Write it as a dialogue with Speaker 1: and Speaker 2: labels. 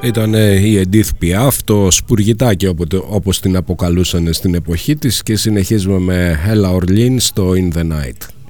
Speaker 1: Ήταν η Edith Piaf, το σπουργητάκι όπως την αποκαλούσαν στην εποχή της, και συνεχίζουμε με Ella Orleans στο In the Night.